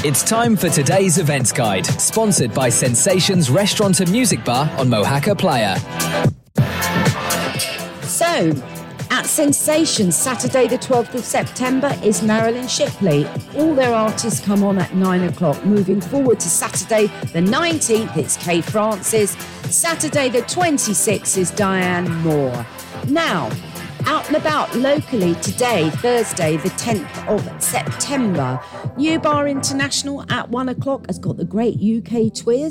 It's time for today's events guide, sponsored by Sensations Restaurant and Music Bar on Mohaca Playa. So, at Sensations, Saturday the 12th of September is Marilyn Shipley. All their artists come on at 9 o'clock. Moving forward to Saturday the 19th, it's Kay Francis. Saturday the 26th is Diane Moore. Now, out and about locally today, Thursday the 10th of September, New Bar International at 1 o'clock has got the Great UK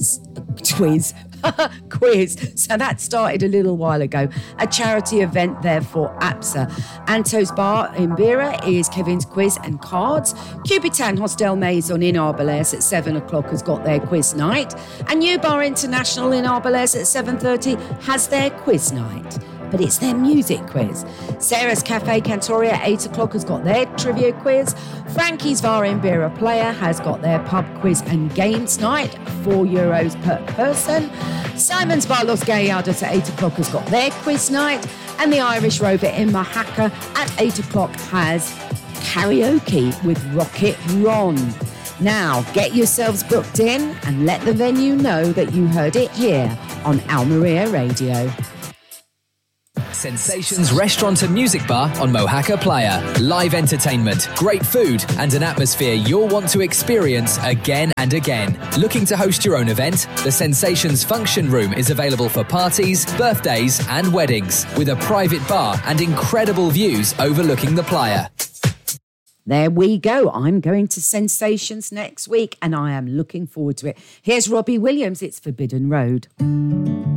quiz. So that started a little while ago. A charity event there for APSA. Anto's Bar in Bira is Kevin's Quiz and Cards. Cubitan Hostel Maison in Arbalès at 7 o'clock has got their quiz night. And New Bar International in Arbalès at 7:30 has their quiz night. But it's their music quiz. Sarah's Cafe Cantoria at 8 o'clock has got their trivia quiz. Frankie's Bar in Bira Playa has got their pub quiz and games night, €4 per person. Simon's Bar Los Gallardos at 8 o'clock has got their quiz night. And the Irish Rover in Mohaca at 8 o'clock has karaoke with Rocket Ron. Now, get yourselves booked in and let the venue know that you heard it here on Almeria Radio. Sensations Restaurant and Music Bar on Mohaca Playa. Live entertainment, great food, and an atmosphere you'll want to experience again and again. Looking to host your own event? The Sensations Function Room is available for parties, birthdays, and weddings, with a private bar and incredible views overlooking the playa. There we go. I'm going to Sensations next week, and I am looking forward to it. Here's Robbie Williams. It's Forbidden Road.